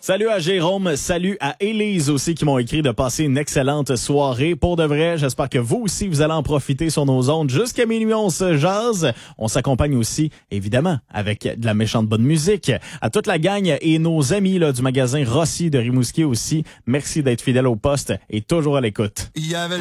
Salut à Jérôme, salut à Élise aussi qui m'ont écrit de passer une excellente soirée. Pour de vrai, j'espère que vous aussi, vous allez en profiter sur nos ondes. Jusqu'à minuit, on se jase. On s'accompagne aussi, évidemment, avec de la méchante bonne musique. À toute la gang et nos amis là, du magasin Rossi de Rimouski aussi, merci d'être fidèles au poste et toujours à l'écoute.